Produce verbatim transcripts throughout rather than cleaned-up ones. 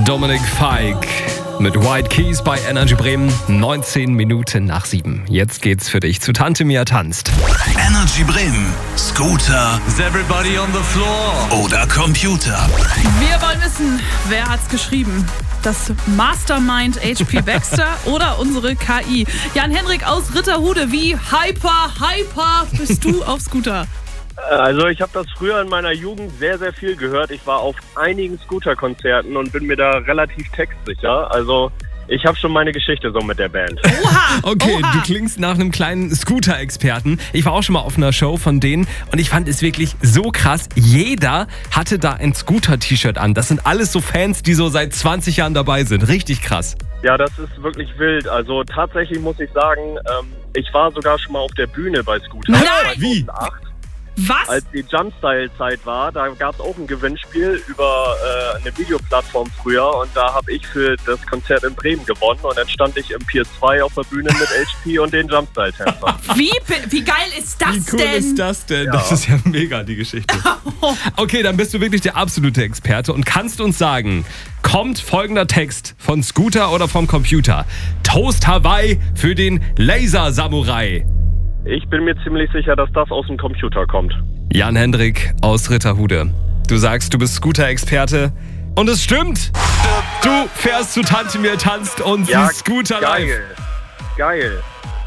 Dominik Fike mit White Keys bei Energy Bremen. neunzehn Minuten nach sieben. Jetzt geht's für dich zu Tante Mia tanzt. Energy Bremen. Scooter. Is everybody on the floor? Oder Computer. Wir wollen wissen, wer hat's geschrieben? Das Mastermind H P Baxter oder unsere K I? Jan-Henrik aus Ritterhude, wie hyper, hyper bist du auf Scooter? Also ich habe das früher in meiner Jugend sehr, sehr viel gehört. Ich war auf einigen Scooter-Konzerten und bin mir da relativ textsicher. Also ich habe schon meine Geschichte so mit der Band. Oha! Okay, Oha. du klingst nach einem kleinen Scooter-Experten. Ich war auch schon mal auf einer Show von denen und ich fand es wirklich so krass. Jeder hatte da ein Scooter-T-Shirt an. Das sind alles so Fans, die so seit zwanzig Jahren dabei sind. Richtig krass. Ja, das ist wirklich wild. Also tatsächlich muss ich sagen, ähm, ich war sogar schon mal auf der Bühne bei Scooter. Nein! Wie? zweitausendacht. Was? Als die Jumpstyle-Zeit war, da gab es auch ein Gewinnspiel über äh, eine Videoplattform früher und da habe ich für das Konzert in Bremen gewonnen und dann stand ich im Pier zwei auf der Bühne mit H P und den Jumpstyle-Tänzern. Wie, wie geil ist das Wie cool denn? ist das denn? Ja. Das ist ja mega, die Geschichte. Okay, dann bist du wirklich der absolute Experte und kannst uns sagen, kommt folgender Text von Scooter oder vom Computer? Toast Hawaii für den Laser-Samurai. Ich bin mir ziemlich sicher, dass das aus dem Computer kommt. Jan-Henrik aus Ritterhude. Du sagst, du bist Scooter-Experte und es stimmt. Du fährst zu Tante Mia tanzt und siehst Scooter live. geil. Geil.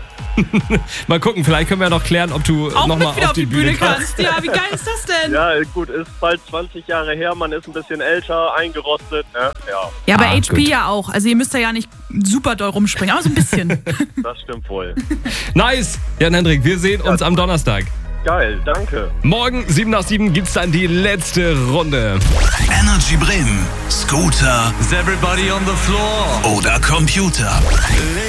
Mal gucken, vielleicht können wir noch klären, ob du Auch nochmal mit wieder auf die Bühne kannst. kannst. Ja, wie geil ist das denn? Ja, Ja, gut, ist bald zwanzig Jahre her, man ist ein bisschen älter, eingerostet, ne? Ja, aber Ah, H P gut. ja auch. Also ihr müsst da ja nicht super doll rumspringen, aber so ein bisschen. das stimmt wohl. Nice, Jan-Henrik, wir sehen uns am Donnerstag. Geil, danke. Morgen sieben nach sieben gibt's dann die letzte Runde. Energy Bremen. Scooter. Is everybody on the floor? Oder Computer.